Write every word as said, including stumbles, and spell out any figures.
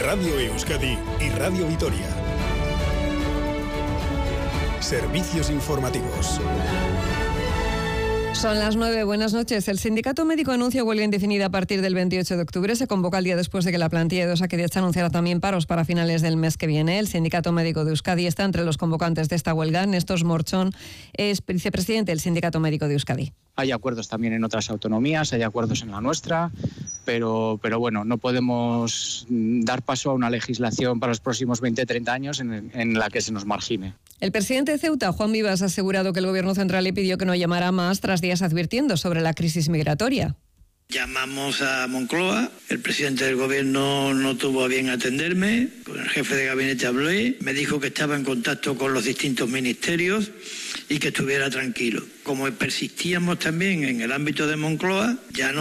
Radio Euskadi y Radio Vitoria. Servicios informativos. Son las nueve, buenas noches. El Sindicato Médico anuncia huelga indefinida a partir del veintiocho de octubre. Se convoca el día después de que la plantilla de Osakidetza anunciara también paros para finales del mes que viene. El Sindicato Médico de Euskadi está entre los convocantes de esta huelga. Néstor Morchón es vicepresidente del Sindicato Médico de Euskadi. Hay acuerdos también en otras autonomías, hay acuerdos en la nuestra, pero, pero bueno, no podemos dar paso a una legislación para los próximos veinte a treinta años en, en la que se nos margine. El presidente de Ceuta, Juan Vivas, ha asegurado que el Gobierno central le pidió que no llamara más tras días advirtiendo sobre la crisis migratoria. Llamamos a Moncloa, el presidente del gobierno no tuvo a bien atenderme, con el jefe de gabinete hablé, me dijo que estaba en contacto con los distintos ministerios y que estuviera tranquilo. Como persistíamos también en el ámbito de Moncloa, ya no